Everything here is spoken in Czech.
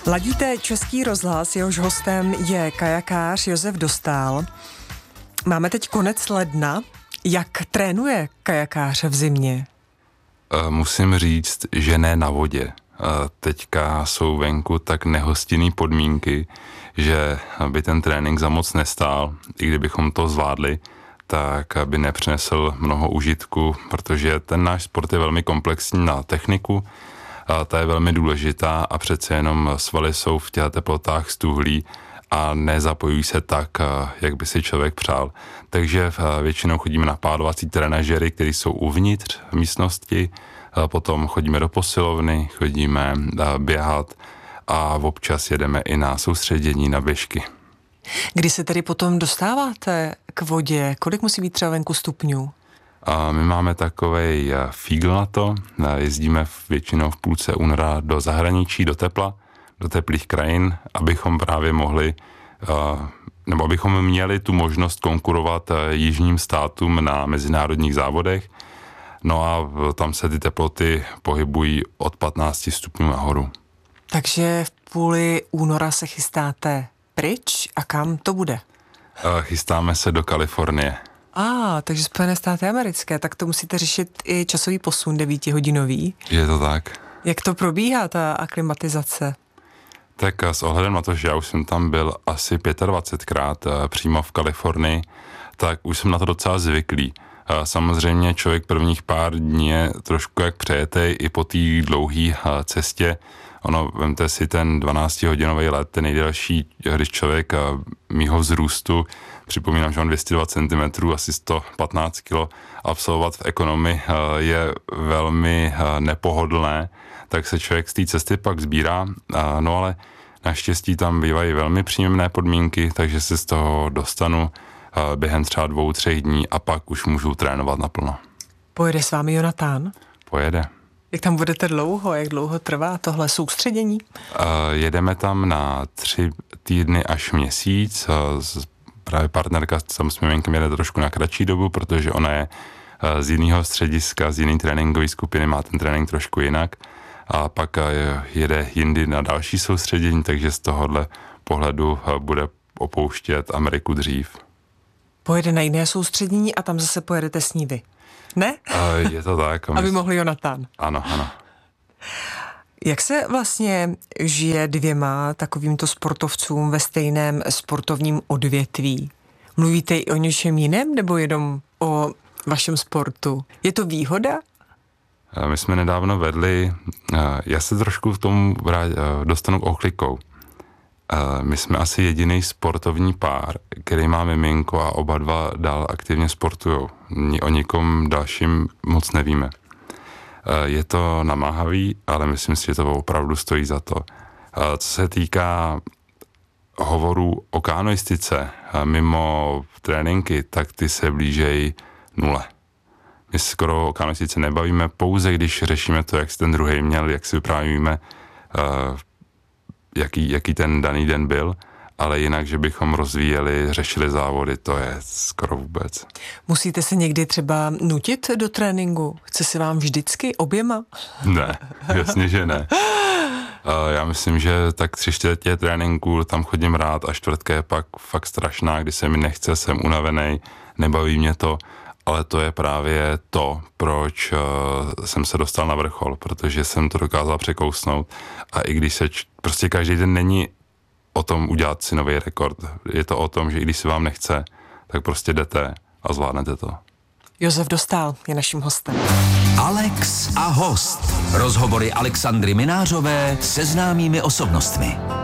Ladíte Český rozhlas, jehož hostem je kajakář Josef Dostál. Máme teď konec ledna. Jak trénuje kajakář v zimě? Musím říct, že ne na vodě. Teďka jsou venku tak nehostinné podmínky, že by ten trénink za moc nestál. I kdybychom to zvládli, tak by nepřinesl mnoho užitku, protože ten náš sport je velmi komplexní na techniku. Ta je velmi důležitá a přece jenom svaly jsou v těch teplotách stuhlí a nezapojují se tak, jak by si člověk přál. Takže většinou chodíme na pádovací trenažery, které jsou uvnitř v místnosti, potom chodíme do posilovny, chodíme běhat a občas jedeme i na soustředění, na běžky. Kdy se tedy potom dostáváte k vodě? Kolik musí být třeba venku stupňů? My máme takovej fígl na to, jezdíme většinou v půlce února do zahraničí, do tepla, do teplých krajin, abychom právě mohli, nebo abychom měli tu možnost konkurovat jižním státům na mezinárodních závodech. No a tam se ty teploty pohybují od 15 stupňů nahoru. Takže v půli února se chystáte pryč a kam to bude? Chystáme se do Kalifornie. Takže Spojené státy americké, tak to musíte řešit i časový posun 9hodinový. Je to tak. Jak to probíhá, ta aklimatizace? Tak s ohledem na to, že já už jsem tam byl asi 25krát přímo v Kalifornii, tak už jsem na to docela zvyklý. Samozřejmě člověk prvních pár dní je trošku jak přejetej i po té dlouhé cestě. Vemte si ten 12hodinový let, ten nejdelší, když člověk mýho vzrůstu, připomínám, že mám 202 cm, asi 115 kg, absolvovat v ekonomii je velmi nepohodlné, tak se člověk z té cesty pak sbírá, no ale naštěstí tam bývají velmi příjemné podmínky, takže se z toho dostanu během třeba 2-3 dní a pak už můžu trénovat naplno. Pojede s vámi Jonatán? Pojede. Jak tam budete dlouho? Jak dlouho trvá tohle soustředění? Jedeme tam na 3 týdny až měsíc. Právě partnerka s miminkem jede trošku na kratší dobu, protože ona je z jiného střediska, z jiné tréninkové skupiny, má ten trénink trošku jinak. A pak jede jindy na další soustředění, takže z tohohle pohledu bude opouštět Ameriku dřív. Pojede na jiné soustředění a tam zase pojedete s ní vy. Ne? Je to tak. Aby mohl Jonatán. Ano. Jak se vlastně žije 2 takovýmto sportovcům ve stejném sportovním odvětví? Mluvíte i o něčem jiném nebo jenom o vašem sportu? Je to výhoda? My jsme nedávno vedli, já se trošku v tomu dostanu k oklikou. My jsme asi jediný sportovní pár, který má miminko a oba dva dál aktivně sportujou. O nikom dalším moc nevíme. Je to namáhavý, ale myslím si, že to opravdu stojí za to. Co se týká hovorů o kanoistice mimo tréninky, tak ty se blížejí 0. My se skoro o kanoistice nebavíme, pouze když řešíme to, jak se ten druhej měl, jak si vyprávíme, jaký ten daný den byl, ale jinak, že bychom řešili závody, to je skoro vůbec. Musíte se někdy třeba nutit do tréninku? Chce se vám vždycky oběma? Ne, jasně, že ne. Já myslím, že tak 3/4 tréninku tam chodím rád a 1/4 je pak fakt strašná, kdy se mi nechce, jsem unavený, nebaví mě to, ale to je právě to, proč jsem se dostal na vrchol, protože jsem to dokázal překousnout a i když se prostě každý den není o tom udělat si nový rekord, je to o tom, že i když se vám nechce, tak prostě jdete a zvládnete to. Josef Dostál je naším hostem. Alex a host. Rozhovory Alexandry Minářové se známými osobnostmi.